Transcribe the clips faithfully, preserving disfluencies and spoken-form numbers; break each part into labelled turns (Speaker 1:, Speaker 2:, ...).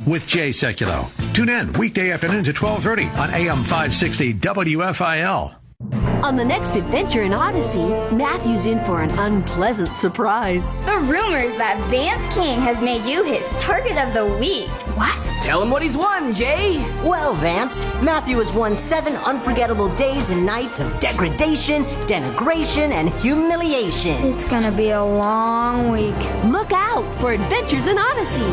Speaker 1: with Jay Sekulow. Tune in weekday afternoons at twelve thirty on A M five sixty W F I L.
Speaker 2: On the next adventure in Odyssey, Matthew's in for an unpleasant surprise.
Speaker 3: The rumors that Vance King has made you his target of the week.
Speaker 4: What? Tell him what he's won, Jay.
Speaker 5: Well, Vance, Matthew has won seven unforgettable days and nights of degradation, denigration, and humiliation.
Speaker 3: It's gonna be a long week.
Speaker 2: Look out for Adventures in Odyssey.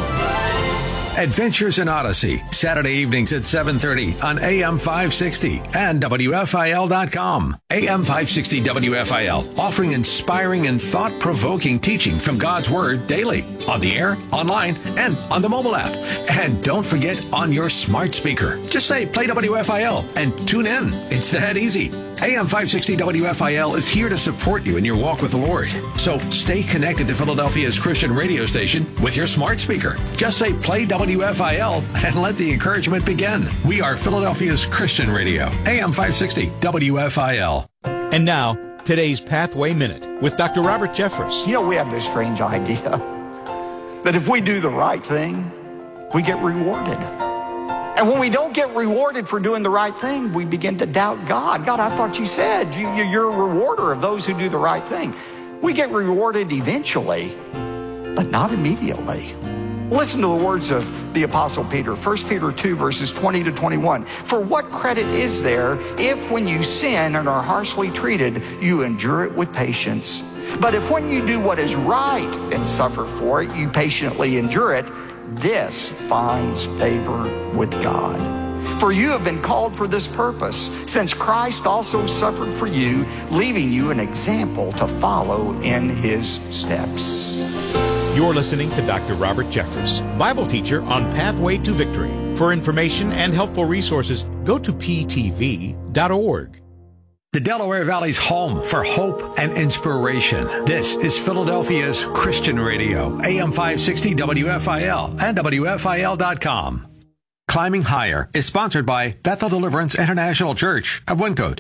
Speaker 1: Adventures in Odyssey, Saturday evenings at seven thirty on A M five sixty and W F I L dot com. A M five sixty W F I L, offering inspiring and thought-provoking teaching from God's Word daily, on the air, online, and on the mobile app. And don't forget, on your smart speaker. Just say, play W F I L, and tune in. It's that easy. A M five sixty W F I L is here to support you in your walk with the Lord. So stay connected to Philadelphia's Christian radio station with your smart speaker. Just say, play W F I L, and let the encouragement begin. We are Philadelphia's Christian radio. A M five sixty W F I L.
Speaker 6: And now, today's Pathway Minute with Doctor Robert Jeffress.
Speaker 7: You know, we have this strange idea that if we do the right thing, we get rewarded. And when we don't get rewarded for doing the right thing, we begin to doubt God. God, I thought you said you, you, you're a rewarder of those who do the right thing. We get rewarded eventually, but not immediately. Listen to the words of the Apostle Peter, First Peter two, verses twenty to twenty-one. For what credit is there if when you sin and are harshly treated, you endure it with patience? But if when you do what is right and suffer for it, you patiently endure it, this finds favor with God. For you have been called for this purpose, since Christ also suffered for you, leaving you an example to follow in his steps.
Speaker 6: You're listening to Doctor Robert Jeffress, Bible teacher on Pathway to Victory. For information and helpful resources, go to P T V dot org.
Speaker 1: The Delaware Valley's home for hope and inspiration. This is Philadelphia's Christian Radio, A M five sixty W F I L and W F I L dot com. Climbing Higher is sponsored by Bethel Deliverance International Church of Wyncote.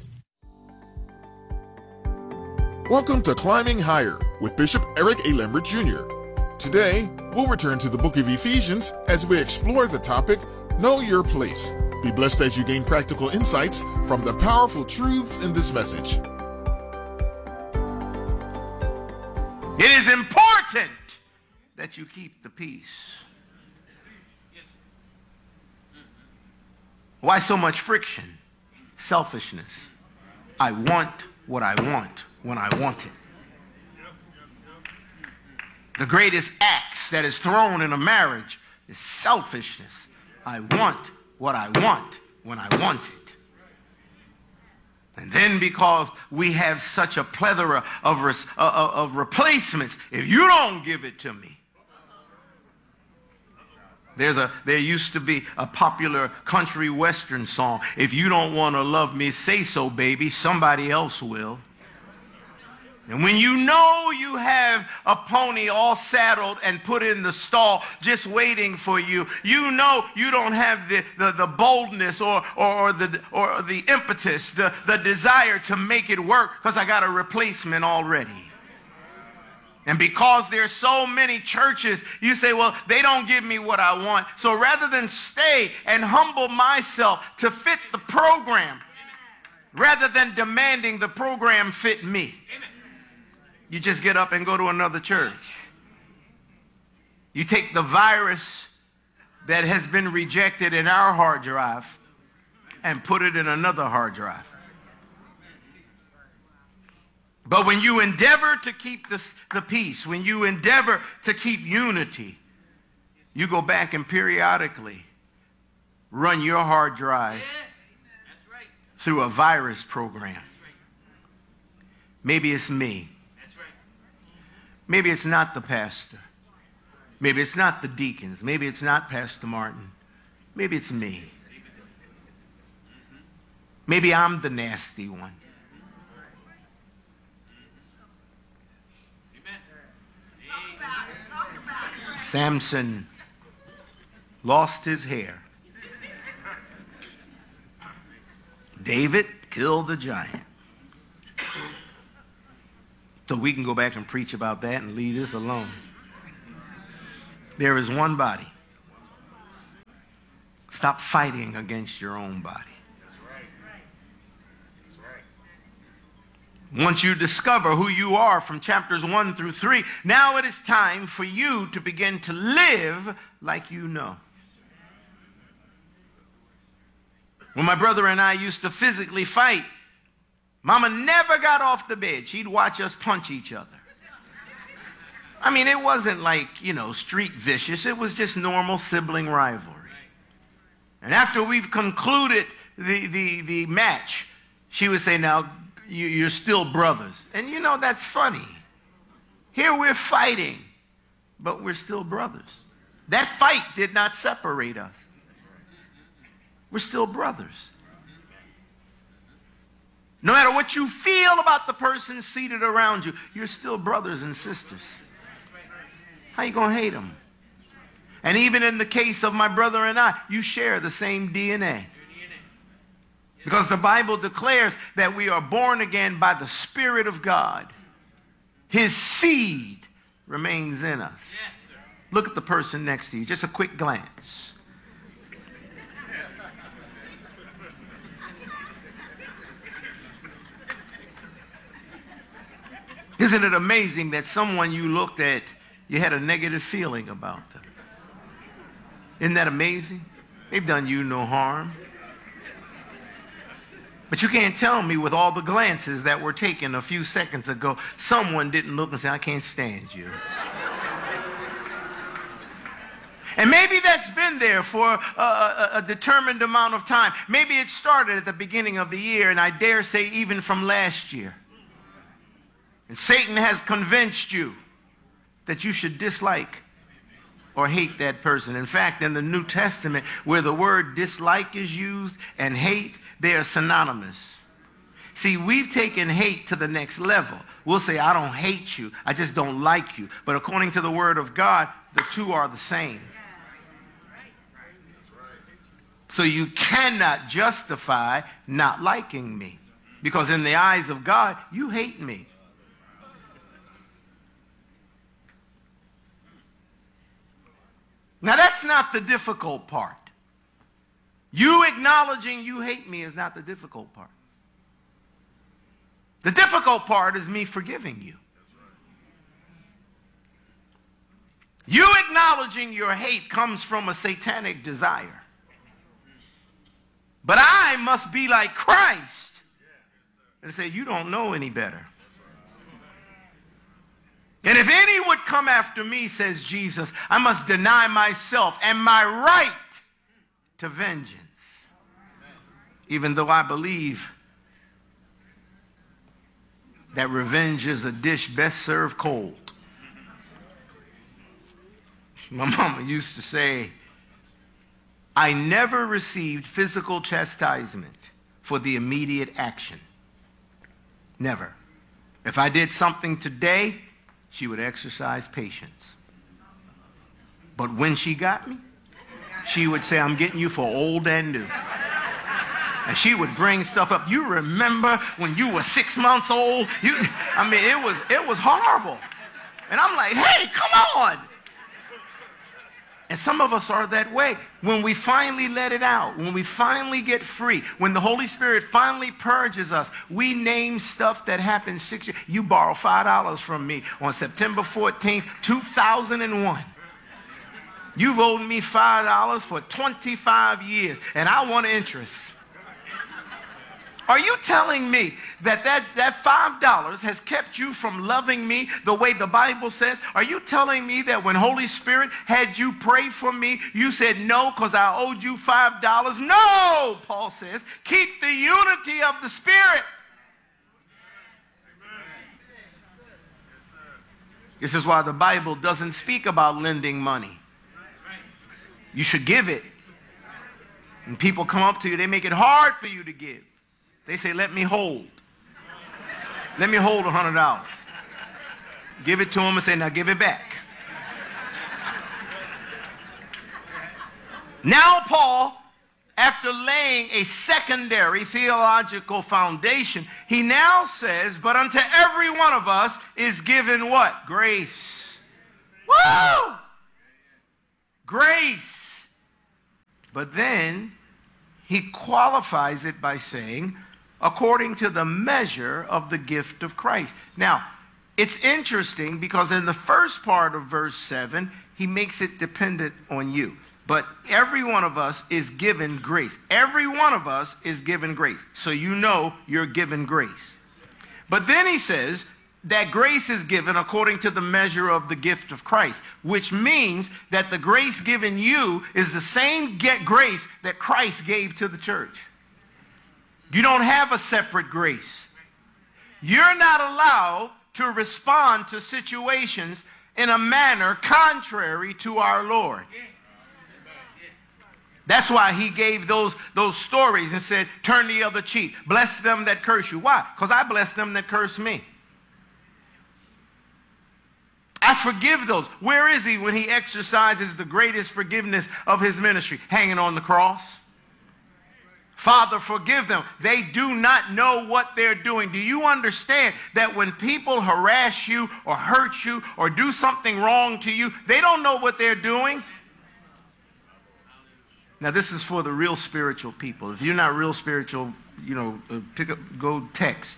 Speaker 8: Welcome to Climbing Higher with Bishop Eric A. Lambert Junior Today, we'll return to the book of Ephesians as we explore the topic, Know Your Place. Be blessed as you gain practical insights from the powerful truths in this message.
Speaker 9: It is important that you keep the peace. Why so much friction? Selfishness. I want what I want when I want it. The greatest axe that is thrown in a marriage is selfishness. I want what I want when I want it. And then because we have such a plethora of, res, uh, of replacements, if you don't give it to me, there's a, there used to be a popular country western song, if you don't want to love me, say so, baby, somebody else will. And when you know you have a pony all saddled and put in the stall just waiting for you, you know you don't have the, the, the boldness or, or, or, the, or the impetus, the, the desire to make it work because I got a replacement already. And because there's so many churches, you say, well, they don't give me what I want. So rather than stay and humble myself to fit the program, rather than demanding the program fit me, you just get up and go to another church. You take the virus that has been rejected in our hard drive and put it in another hard drive. But when you endeavor to keep this, the peace, when you endeavor to keep unity, you go back and periodically run your hard drive through a virus program. Maybe it's me. Maybe it's not the pastor. Maybe it's not the deacons. Maybe it's not Pastor Martin. Maybe it's me. Maybe I'm the nasty one. Samson lost his hair. David killed the giant. So we can go back and preach about that and leave this alone. There is one body. Stop fighting against your own body. Once you discover who you are from chapters one through three, now it is time for you to begin to live like you know. When my brother and I used to physically fight, Mama never got off the bed. She'd watch us punch each other. I mean, it wasn't like, you know, street vicious. It was just normal sibling rivalry. And after we've concluded the, the, the match, she would say, now, you, you're still brothers. And you know, that's funny. Here we're fighting, but we're still brothers. That fight did not separate us. We're still brothers. No matter what you feel about the person seated around you, you're still brothers and sisters. How you going to hate them? And even in the case of my brother and I, you share the same D N A. Because the Bible declares that we are born again by the Spirit of God. His seed remains in us. Look at the person next to you. Just a quick glance. Isn't it amazing that someone you looked at, you had a negative feeling about them? Isn't that amazing? They've done you no harm. But you can't tell me with all the glances that were taken a few seconds ago, someone didn't look and say, I can't stand you. And maybe that's been there for a, a, a determined amount of time. Maybe it started at the beginning of the year, and I dare say even from last year. And Satan has convinced you that you should dislike or hate that person. In fact, in the New Testament, where the word dislike is used and hate, they are synonymous. See, we've taken hate to the next level. We'll say, I don't hate you, I just don't like you. But according to the Word of God, the two are the same. So you cannot justify not liking me, because in the eyes of God, you hate me. Now, that's not the difficult part. You acknowledging you hate me is not the difficult part. The difficult part is me forgiving you. You acknowledging your hate comes from a satanic desire. But I must be like Christ and say, you don't know any better. And if any would come after me, says Jesus, I must deny myself and my right to vengeance. Even though I believe that revenge is a dish best served cold. My mama used to say, I never received physical chastisement for the immediate action. Never. If I did something today, she would exercise patience. But when she got me, she would say, I'm getting you for old and new. And she would bring stuff up. You remember when you were six months old? You, I mean, it was, it was horrible. And I'm like, hey, come on. And some of us are that way. When we finally let it out, when we finally get free, when the Holy Spirit finally purges us, we name stuff that happened six years. You borrowed five dollars from me on September fourteenth, two thousand one. You've owed me five dollars for twenty-five years, and I want interest. Are you telling me that that, that five dollars has kept you from loving me the way the Bible says? Are you telling me that when Holy Spirit had you pray for me, you said no because I owed you five dollars? No, Paul says, keep the unity of the Spirit. This is why the Bible doesn't speak about lending money. You should give it. When people come up to you, they make it hard for you to give. They say, let me hold. Let me hold one hundred dollars. Give it to them and say, now give it back. Now Paul, after laying a secondary theological foundation, he now says, but unto every one of us is given what? Grace. Woo! Grace. But then he qualifies it by saying, according to the measure of the gift of Christ. Now, it's interesting because in the first part of verse seven, he makes it dependent on you. But every one of us is given grace. Every one of us is given grace. So you know you're given grace. But then he says that grace is given according to the measure of the gift of Christ, which means that the grace given you is the same grace that Christ gave to the church. You don't have a separate grace. You're not allowed to respond to situations in a manner contrary to our Lord. That's why he gave those, those stories and said, turn the other cheek. Bless them that curse you. Why? Because I bless them that curse me. I forgive those. Where is he when he exercises the greatest forgiveness of his ministry? Hanging on the cross. Father, forgive them. They do not know what they're doing. Do you understand that when people harass you or hurt you or do something wrong to you, they don't know what they're doing? Now, this is for the real spiritual people. If you're not real spiritual, you know, uh, pick up, go text.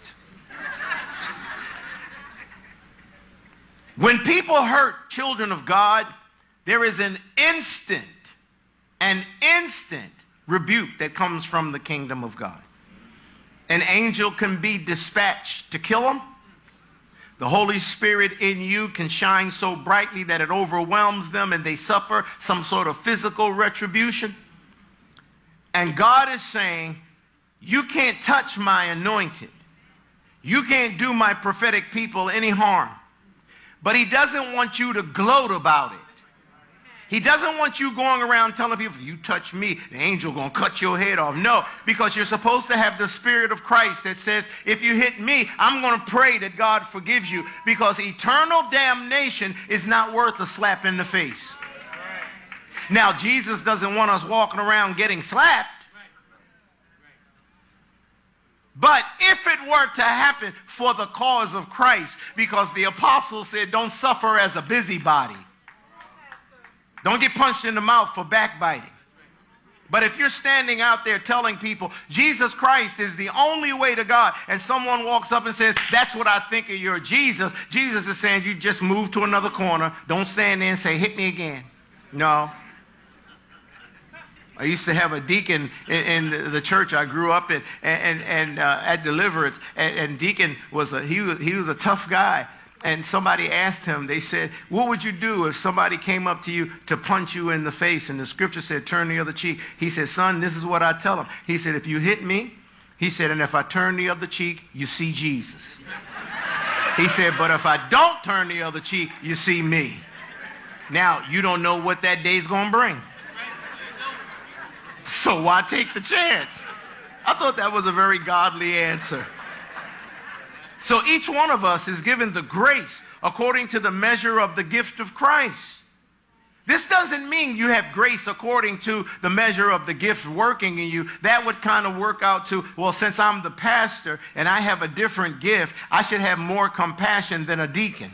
Speaker 9: When people hurt children of God, there is an instant, an instant rebuke that comes from the kingdom of God. An angel can be dispatched to kill them. The Holy Spirit in you can shine so brightly that it overwhelms them and they suffer some sort of physical retribution. And God is saying, you can't touch my anointed. You can't do my prophetic people any harm. But he doesn't want you to gloat about it. He doesn't want you going around telling people, if you touch me, the angel going to cut your head off. No, because you're supposed to have the Spirit of Christ that says, if you hit me, I'm going to pray that God forgives you, because eternal damnation is not worth a slap in the face. Now, Jesus doesn't want us walking around getting slapped. But if it were to happen for the cause of Christ, because the apostle said, don't suffer as a busybody. Don't get punched in the mouth for backbiting. But if you're standing out there telling people Jesus Christ is the only way to God, and someone walks up and says, that's what I think of your Jesus, Jesus is saying, you just move to another corner. Don't stand there and say, hit me again. No. I used to have a deacon in, in the church I grew up in, and, and, and uh, at Deliverance, and, and deacon was a, he was, he was a tough guy. And somebody asked him, they said, what would you do if somebody came up to you to punch you in the face? And the scripture said, turn the other cheek. He said, son, this is what I tell them. He said, if you hit me, he said, and if I turn the other cheek, you see Jesus. He said, but if I don't turn the other cheek, you see me. Now, you don't know what that day's going to bring. So why take the chance? I thought that was a very godly answer. So each one of us is given the grace according to the measure of the gift of Christ. This doesn't mean you have grace according to the measure of the gift working in you. That would kind of work out to, well, since I'm the pastor and I have a different gift, I should have more compassion than a deacon.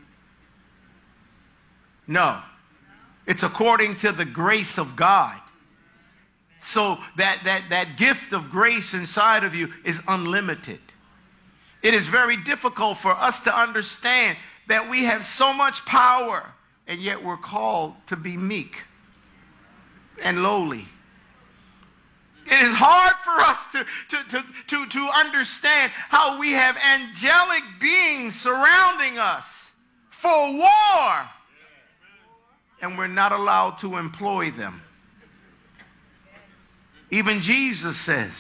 Speaker 9: No. It's according to the grace of God. So that, that, that gift of grace inside of you is unlimited. It is very difficult for us to understand that we have so much power, and yet we're called to be meek and lowly. It is hard for us to, to, to, to, to understand how we have angelic beings surrounding us for war, and we're not allowed to employ them. Even Jesus says,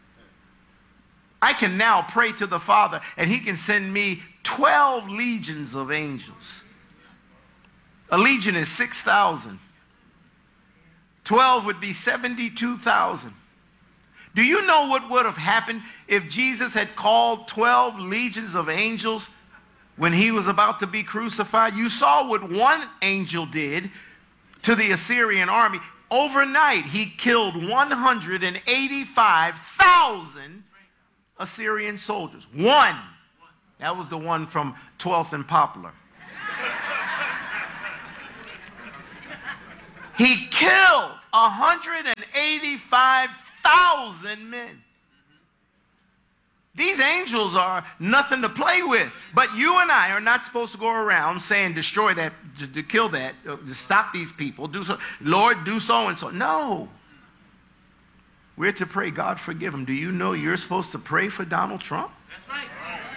Speaker 9: I can now pray to the Father, and he can send me twelve legions of angels. A legion is six thousand. twelve would be seventy-two thousand. Do you know what would have happened if Jesus had called twelve legions of angels when he was about to be crucified? You saw what one angel did to the Assyrian army. Overnight, he killed one hundred eighty-five thousand Assyrian soldiers. One. That was the one from twelfth and Poplar. He killed one hundred eighty-five thousand men. These angels are nothing to play with. But you and I are not supposed to go around saying, destroy that, to, to kill that, uh, to stop these people, do so, Lord, do so and so. No. We're to pray, God, forgive them. Do you know you're supposed to pray for Donald Trump?
Speaker 10: That's right.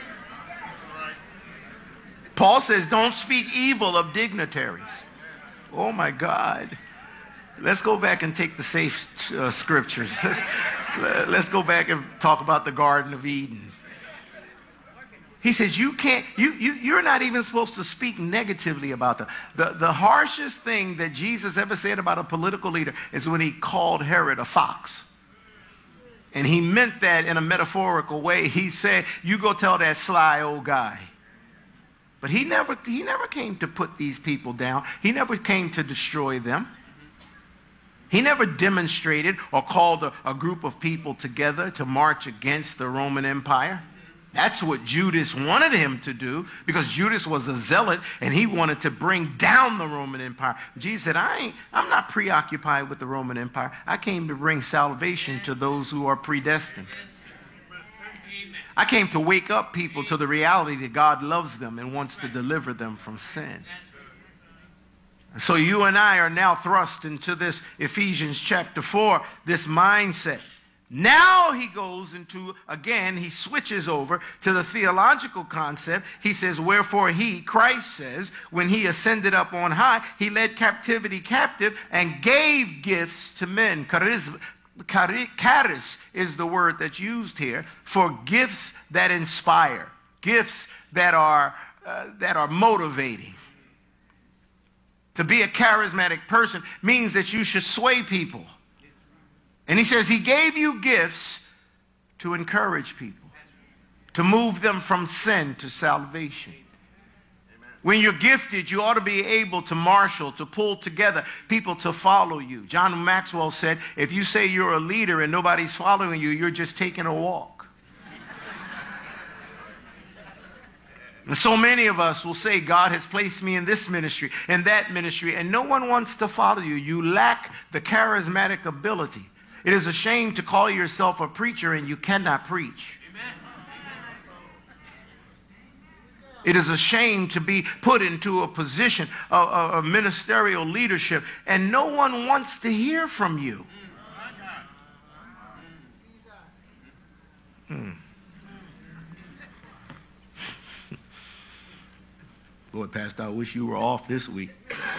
Speaker 9: Paul says, don't speak evil of dignitaries. Oh, my God. Let's go back and take the safe uh, scriptures. Let's, let's go back and talk about the Garden of Eden. He says, you can't, you, you, you're not even supposed to speak negatively about them. The, the harshest thing that Jesus ever said about a political leader is when he called Herod a fox. And he meant that in a metaphorical way. He said, you go tell that sly old guy. But he never, he never came to put these people down. He never came to destroy them. He never demonstrated or called a, a group of people together to march against the Roman Empire. That's what Judas wanted him to do, because Judas was a zealot and he wanted to bring down the Roman Empire. Jesus said, I ain't, I'm not preoccupied with the Roman Empire. I came to bring salvation to those who are predestined. I came to wake up people to the reality that God loves them and wants to deliver them from sin. So you and I are now thrust into this Ephesians chapter four, this mindset. Now he goes into, again, he switches over to the theological concept. He says, wherefore he, Christ says, when he ascended up on high, he led captivity captive and gave gifts to men. Charis, charis is the word that's used here for gifts that inspire, gifts that are, uh, that are motivating. To be a charismatic person means that you should sway people. And he says he gave you gifts to encourage people, to move them from sin to salvation. When you're gifted, you ought to be able to marshal, to pull together people to follow you. John Maxwell said, if you say you're a leader and nobody's following you, you're just taking a walk. And so many of us will say, God has placed me in this ministry and that ministry, and no one wants to follow you. You lack the charismatic ability. It is a shame to call yourself a preacher and you cannot preach. Amen. It is a shame to be put into a position of, of, of ministerial leadership and no one wants to hear from you. Hmm. Boy, Pastor, I wish you were off this week.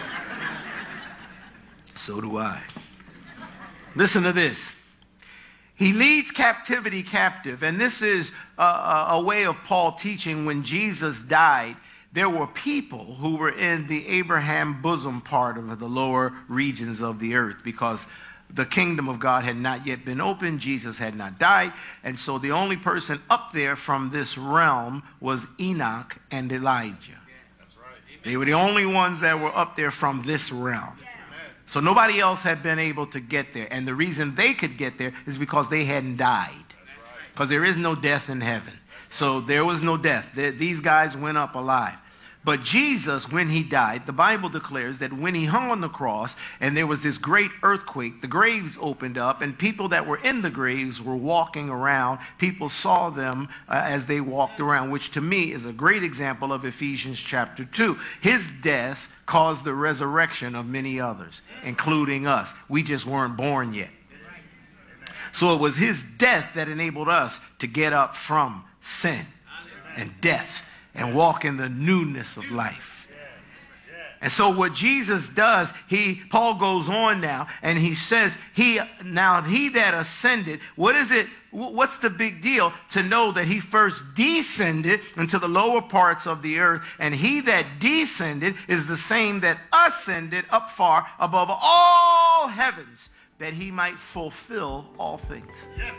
Speaker 9: So do I. Listen to this. He leads captivity captive, and this is a, a, a way of Paul teaching when Jesus died. There were people who were in the Abraham bosom part of the lower regions of the earth because the kingdom of God had not yet been opened. Jesus had not died. And so the only person up there from this realm was Enoch and Elijah. They were the only ones that were up there from this realm. So nobody else had been able to get there. And the reason they could get there is because they hadn't died. Because there is no death in heaven. So there was no death. These guys went up alive. But Jesus, when he died, the Bible declares that when he hung on the cross and there was this great earthquake, the graves opened up and people that were in the graves were walking around. People saw them uh, as they walked around, which to me is a great example of Ephesians chapter two. His death caused the resurrection of many others, including us. We just weren't born yet. So it was his death that enabled us to get up from sin and death and walk in the newness of life. And so what Jesus does, he Paul goes on now and he says, he now he that ascended, what is it, what's the big deal to know that he first descended into the lower parts of the earth, and he that descended is the same that ascended up far above all heavens, that he might fulfill all things. Yes.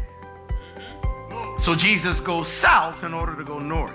Speaker 9: So Jesus goes south in order to go north.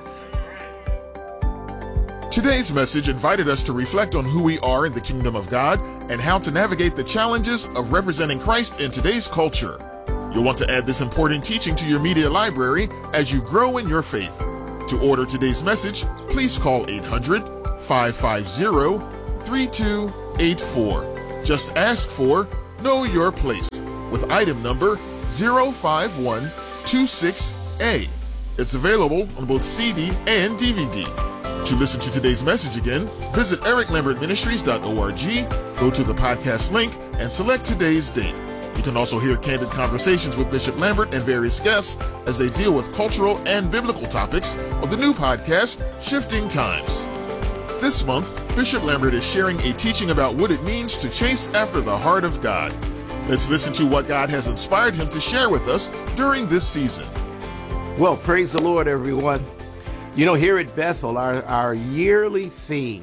Speaker 8: Today's message invited us to reflect on who we are in the kingdom of God and how to navigate the challenges of representing Christ in today's culture. You'll want to add this important teaching to your media library as you grow in your faith. To order today's message, please call eight hundred, five five zero, three two eight four. Just ask for Know Your Place with item number zero five one two six A. It's available on both C D and D V D. To listen to today's message again, visit eric lambert ministries dot org, go to the podcast link, and select today's date. You can also hear candid conversations with Bishop Lambert and various guests as they deal with cultural and biblical topics of the new podcast, Shifting Times. This month, Bishop Lambert is sharing a teaching about what it means to chase after the heart of God. Let's listen to what God has inspired him to share with us during this season.
Speaker 10: Well, praise the Lord, everyone. You know, here at Bethel, our, our yearly theme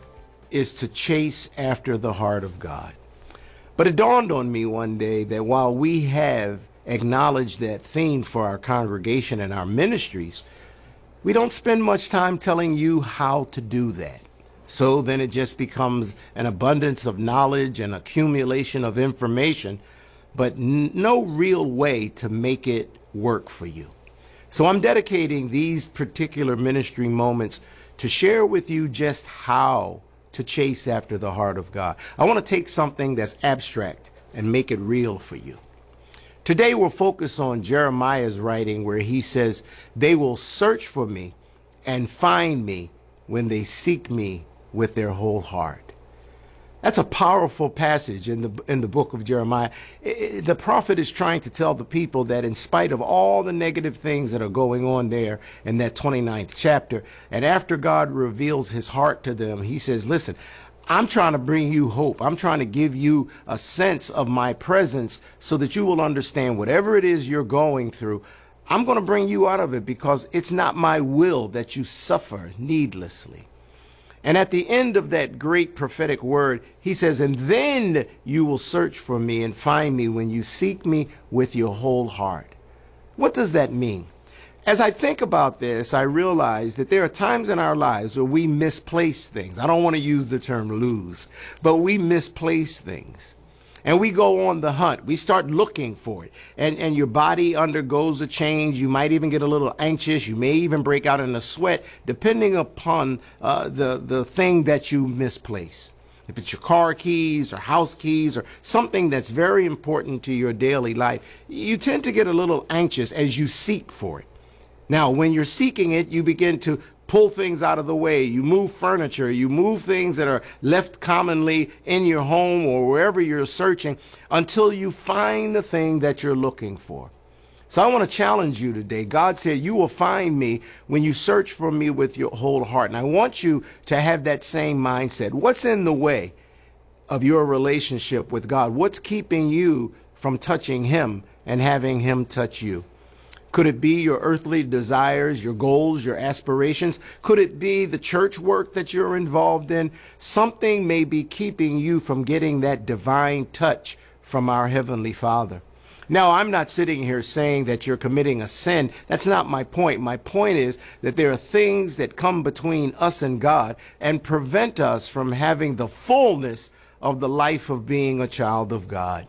Speaker 10: is to chase after the heart of God. But it dawned on me one day that while we have acknowledged that theme for our congregation and our ministries, we don't spend much time telling you how to do that. So then it just becomes an abundance of knowledge and accumulation of information, but n- no real way to make it work for you. So I'm dedicating these particular ministry moments to share with you just how to chase after the heart of God. I want to take something that's abstract and make it real for you. Today we'll focus on Jeremiah's writing where he says, "They will search for me and find me when they seek me with their whole heart." That's a powerful passage in the in the book of Jeremiah. I, the prophet is trying to tell the people that in spite of all the negative things that are going on there in that twenty-ninth chapter, and after God reveals his heart to them, he says, listen, I'm trying to bring you hope. I'm trying to give you a sense of my presence so that you will understand whatever it is you're going through. I'm going to bring you out of it because it's not my will that you suffer needlessly. And at the end of that great prophetic word, he says, and then you will search for me and find me when you seek me with your whole heart. What does that mean? As I think about this, I realize that there are times in our lives where we misplace things. I don't want to use the term lose, but we misplace things. And we go on the hunt. We start looking for it. And, and your body undergoes a change. You might even get a little anxious. You may even break out in a sweat, depending upon uh, the, the thing that you misplace. If it's your car keys or house keys or something that's very important to your daily life, you tend to get a little anxious as you seek for it. Now, when you're seeking it, you begin to pull things out of the way. You move furniture. You move things that are left commonly in your home or wherever you're searching until you find the thing that you're looking for. So I want to challenge you today. God said, you will find me when you search for me with your whole heart. And I want you to have that same mindset. What's in the way of your relationship with God? What's keeping you from touching him and having him touch you? Could it be your earthly desires, your goals, your aspirations? Could it be the church work that you're involved in? Something may be keeping you from getting that divine touch from our Heavenly Father. Now, I'm not sitting here saying that you're committing a sin. That's not my point. My point is that there are things that come between us and God and prevent us from having the fullness of the life of being a child of God.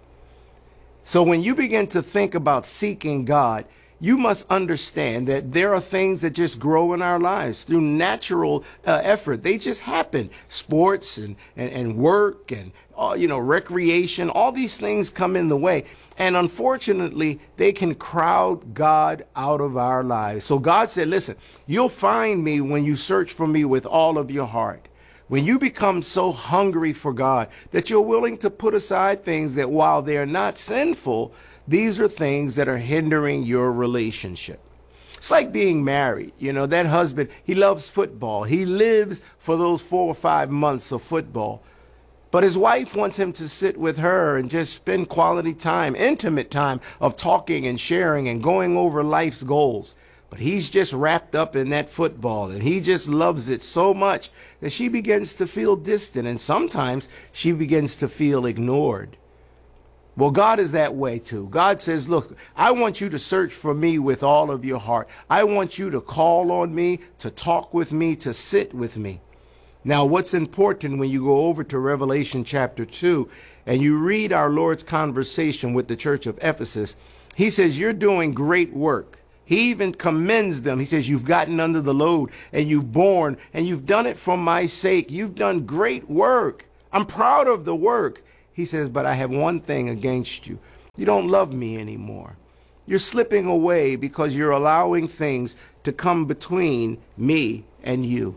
Speaker 10: So when you begin to think about seeking God, you must understand that there are things that just grow in our lives through natural uh, effort. They just happen. Sports and, and, and work and, uh, you know, recreation, all these things come in the way. And unfortunately, they can crowd God out of our lives. So God said, listen, you'll find me when you search for me with all of your heart. When you become so hungry for God that you're willing to put aside things that while they're not sinful, these are things that are hindering your relationship. It's like being married. You know, that husband, he loves football. He lives for those four or five months of football. But his wife wants him to sit with her and just spend quality time, intimate time of talking and sharing and going over life's goals. But he's just wrapped up in that football and he just loves it so much that she begins to feel distant and sometimes she begins to feel ignored. Well, God is that way too. God says, look, I want you to search for me with all of your heart. I want you to call on me, to talk with me, to sit with me. Now, what's important when you go over to Revelation chapter two and you read our Lord's conversation with the church of Ephesus, he says, you're doing great work. He even commends them. He says, you've gotten under the load and you've borne and you've done it for my sake. You've done great work. I'm proud of the work. he says, but I have one thing against you. You don't love me anymore. You're slipping away because you're allowing things to come between me and you.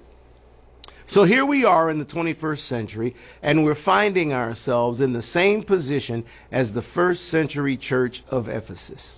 Speaker 10: So here we are in the twenty-first century, and we're finding ourselves in the same position as the first century church of Ephesus.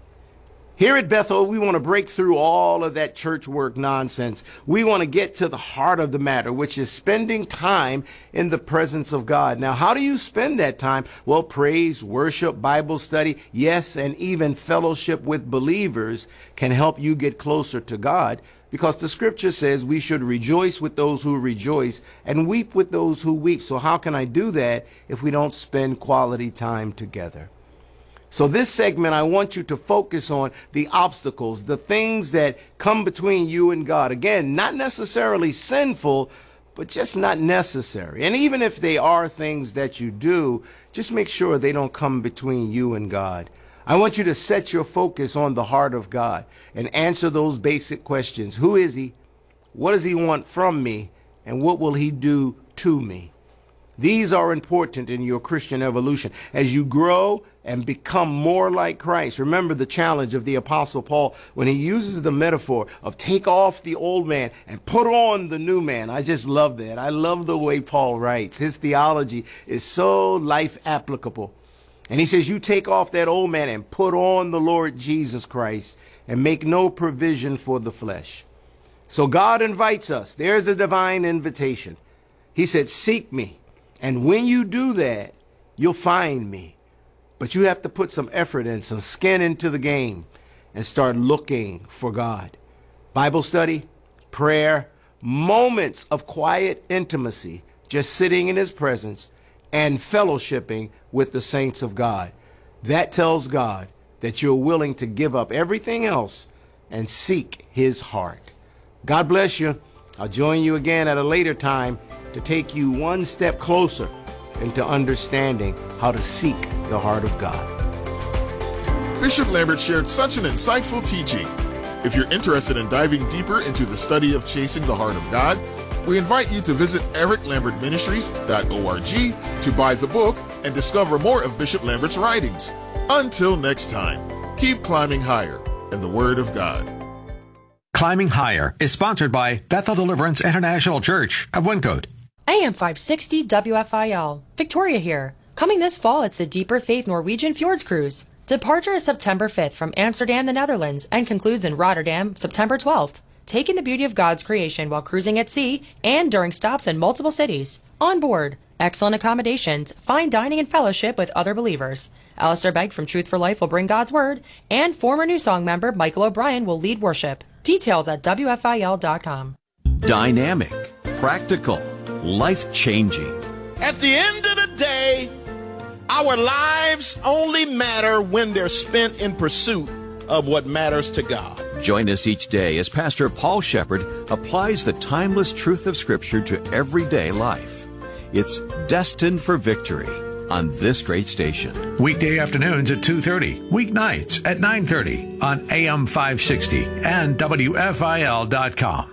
Speaker 10: Here at Bethel, we want to break through all of that church work nonsense. We want to get to the heart of the matter, which is spending time in the presence of God. Now, how do you spend that time? Well, praise, worship, Bible study, yes, and even fellowship with believers can help you get closer to God, because the scripture says we should rejoice with those who rejoice and weep with those who weep. So how can I do that if we don't spend quality time together? So this segment, I want you to focus on the obstacles, the things that come between you and God. Again, not necessarily sinful, but just not necessary. And even if they are things that you do, just make sure they don't come between you and God. I want you to set your focus on the heart of God and answer those basic questions. Who is he? What does he want from me? And what will he do to me? These are important in your Christian evolution as you grow and become more like Christ. Remember the challenge of the Apostle Paul when he uses the metaphor of take off the old man and put on the new man. I just love that. I love the way Paul writes. His theology is so life applicable. And he says, you take off that old man and put on the Lord Jesus Christ and make no provision for the flesh. So God invites us. There's a divine invitation. He said, seek me. And when you do that, you'll find me. But you have to put some effort and some skin into the game and start looking for God. Bible study, prayer, moments of quiet intimacy, just sitting in his presence and fellowshipping with the saints of God. That tells God that you're willing to give up everything else and seek his heart. God bless you. I'll join you again at a later time to take you one step closer into understanding how to seek the heart of God.
Speaker 8: Bishop Lambert shared such an insightful teaching. If you're interested in diving deeper into the study of chasing the heart of God, we invite you to visit eric lambert ministries dot org to buy the book and discover more of Bishop Lambert's writings. Until next time, keep climbing higher in the Word of God.
Speaker 1: Climbing Higher is sponsored by Bethel Deliverance International Church of Wyncote.
Speaker 11: A M five sixty W F I L. Victoria here. Coming this fall, it's the Deeper Faith Norwegian Fjords Cruise. Departure is September fifth from Amsterdam, the Netherlands, and concludes in Rotterdam, September twelfth. Taking the beauty of God's creation while cruising at sea and during stops in multiple cities. On board, excellent accommodations, fine dining and fellowship with other believers. Alistair Begg from Truth for Life will bring God's Word, and former New Song member Michael O'Brien will lead worship. Details at W F I L dot com.
Speaker 12: Dynamic, practical, life-changing.
Speaker 13: At the end of the day, our lives only matter when they're spent in pursuit of what matters to God.
Speaker 12: Join us each day as Pastor Paul Shepherd applies the timeless truth of Scripture to everyday life. It's Destined for Victory on this great station.
Speaker 1: Weekday afternoons at two thirty, weeknights at nine thirty on A M five sixty and W F I L dot com.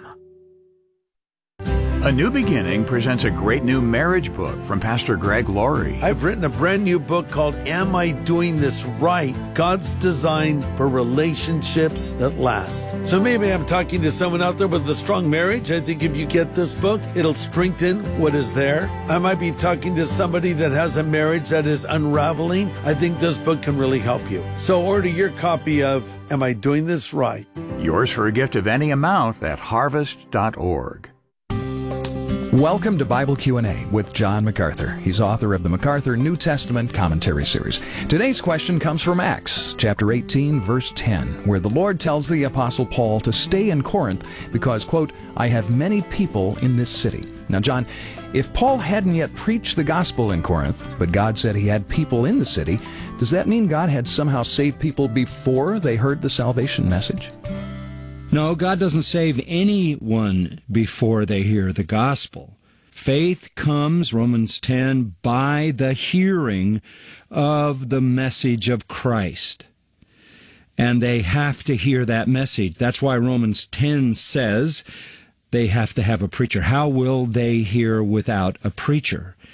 Speaker 14: A New Beginning presents a great new marriage book from Pastor Greg Laurie.
Speaker 15: I've written a brand new book called Am I Doing This Right? God's Design for Relationships That Last. So maybe I'm talking to someone out there with a strong marriage. I think if you get this book, it'll strengthen what is there. I might be talking to somebody that has a marriage that is unraveling. I think this book can really help you. So order your copy of Am I Doing This Right?
Speaker 14: Yours for a gift of any amount at harvest dot org.
Speaker 16: Welcome to Bible Q and A with John MacArthur. He's author of the MacArthur New Testament Commentary Series. Today's question comes from Acts chapter eighteen, verse ten, where the Lord tells the Apostle Paul to stay in Corinth because, quote, I have many people in this city. Now, John, if Paul hadn't yet preached the gospel in Corinth, but God said he had people in the city, does that mean God had somehow saved people before they heard the salvation message?
Speaker 17: No, God doesn't save anyone before they hear the gospel. Faith comes, Romans ten, by the hearing of the message of Christ. And they have to hear that message. That's why Romans ten says they have to have a preacher. How will they hear without a preacher?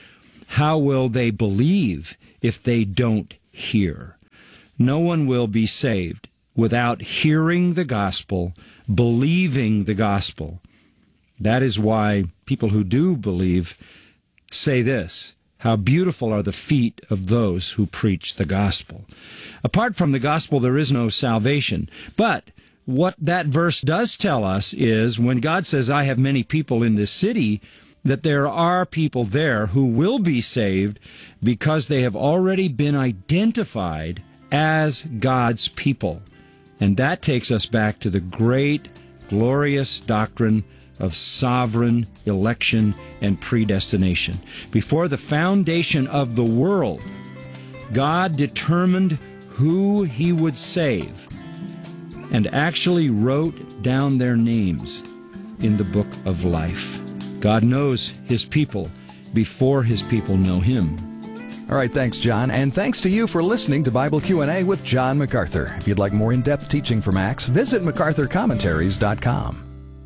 Speaker 17: how will they believe if they don't hear? No one will be saved without hearing the gospel, believing the gospel. That is why people who do believe say this: how beautiful are the feet of those who preach the gospel. Apart from the gospel, there is no salvation. But what that verse does tell us is when God says, I have many people in this city, that there are people there who will be saved because they have already been identified as God's people. And that takes us back to the great, glorious doctrine of sovereign election and predestination. Before the foundation of the world, God determined who he would save and actually wrote down their names in the book of life. God knows his people before his people know him.
Speaker 16: All right, thanks, John. And thanks to you for listening to Bible Q and A with John MacArthur. If you'd like more in-depth teaching from Acts, visit macarthur commentaries dot com.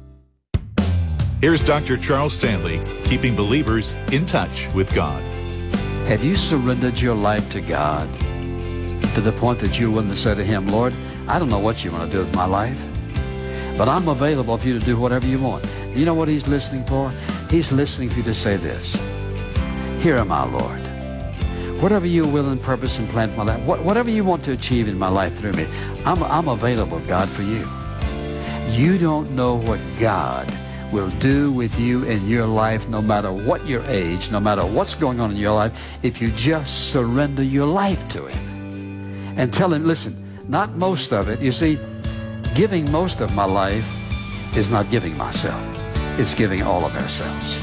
Speaker 18: Here's Doctor Charles Stanley, keeping believers in touch with God.
Speaker 19: Have you surrendered your life to God to the point that you're willing to say to him, Lord, I don't know what you want to do with my life, but I'm available for you to do whatever you want. You know what he's listening for? He's listening for you to say this: here am I, Lord. Whatever your will and purpose and plan for my life, what, whatever you want to achieve in my life through me, I'm, I'm available, God, for you. You don't know what God will do with you in your life, no matter what your age, no matter what's going on in your life, if you just surrender your life to him and tell him, listen, not most of it. You see, giving most of my life is not giving myself. It's giving all of ourselves.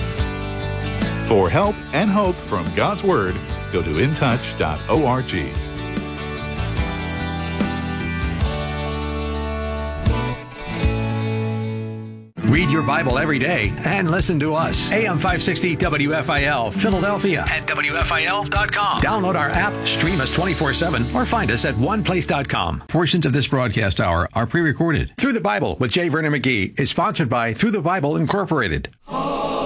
Speaker 18: For help and hope from God's Word, go to in touch dot org.
Speaker 1: Read your Bible every day and listen to us. A M five sixty W F I L, Philadelphia at W F I L dot com. Download our app, stream us twenty-four seven, or find us at one place dot com. Portions of this broadcast hour are pre-recorded. Through the Bible with J. Vernon McGee is sponsored by Through the Bible Incorporated.